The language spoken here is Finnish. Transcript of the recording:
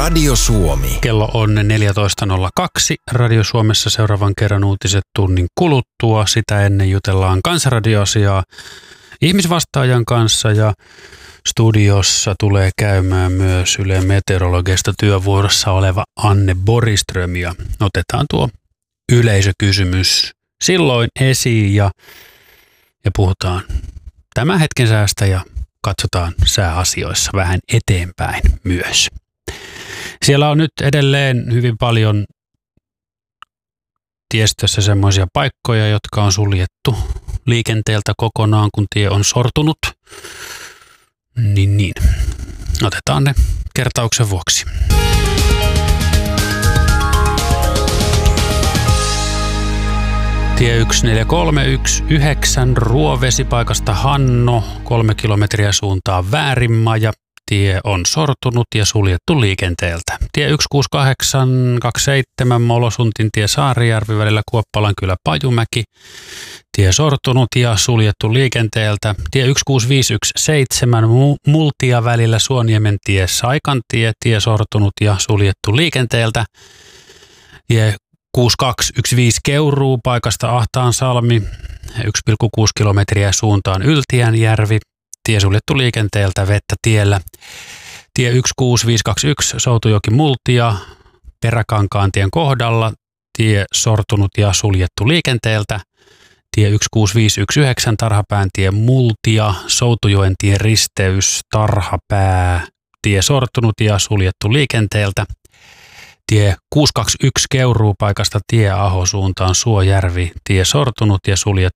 Radio Suomi. Kello on 14.02. Radio Suomessa seuraavan kerran uutiset tunnin kuluttua. Sitä ennen jutellaan Kansanradio-asiaa ihmisvastaajan kanssa ja studiossa tulee käymään myös Ylen meteorologista työvuorossa oleva Anne Borgström ja otetaan tuo yleisökysymys silloin esiin ja puhutaan tämän hetken säästä ja katsotaan sääasioissa vähän eteenpäin myös. Siellä on nyt edelleen hyvin paljon tiestössä semmoisia paikkoja, jotka on suljettu liikenteeltä kokonaan, kun tie on sortunut. Niin. Otetaan ne kertauksen vuoksi. Tie 14319 Ruovesipaikasta Hanno, 3 kilometriä suuntaan Väärinmaja. Tie on sortunut ja suljettu liikenteeltä. Tie 16827 Molosuntintie Saarijärvi välillä Kuoppalankylä Pajumäki. Tie sortunut ja suljettu liikenteeltä. Tie 16517 Multia välillä Suoniementie Saikantie. Tie sortunut ja suljettu liikenteeltä. Tie 6215 Keuruu paikasta Ahtaansalmi, 1,6 kilometriä suuntaan Yltiänjärvi. Tie suljettu liikenteeltä vettä tiellä. Tie 16521 Soutujoki Multia Peräkankaantien kohdalla. Tie sortunut ja suljettu liikenteeltä. Tie 16519 Tarhapääntien Multia Soutujoentien risteys Tarhapää. Tie sortunut ja suljettu liikenteeltä. Tie 621 Keuruu paikasta Tie-Aho suuntaan Suojärvi. Tie sortunut ja suljettu